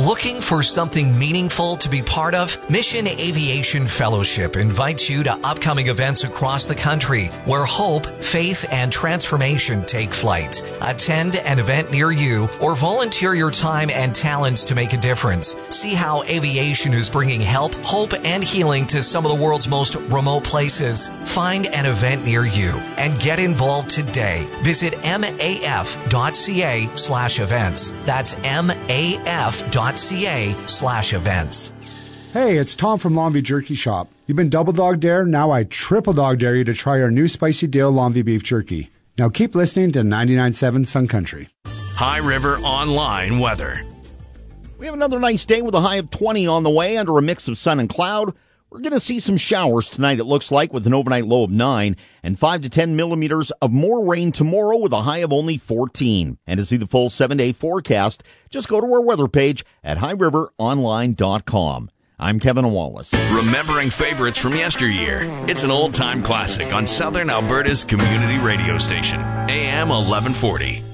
Looking for something meaningful to be part of? Mission Aviation Fellowship invites you to upcoming events across the country where hope, faith, and transformation take flight. Attend an event near you or volunteer your time and talents to make a difference. See how aviation is bringing help, hope, and healing to some of the world's most remote places. Find an event near you and get involved today. Visit maf.ca/events. That's maf.ca/events. Hey, it's Tom from Longview Jerky Shop. You've been double dog dare, now I triple dog dare you to try our new Spicy Dale Longview Beef Jerky. Now keep listening to 99.7 Sun Country. High River Online weather. We have another nice day with a high of 20 on the way under a mix of sun and cloud. We're going to see some showers tonight, it looks like, with an overnight low of 9 and 5 to 10 millimeters of more rain tomorrow with a high of only 14. And to see the full 7-day forecast, just go to our weather page at highriveronline.com. I'm Kevin Wallace. Remembering favorites from yesteryear. It's an old-time classic on Southern Alberta's community radio station, AM 1140.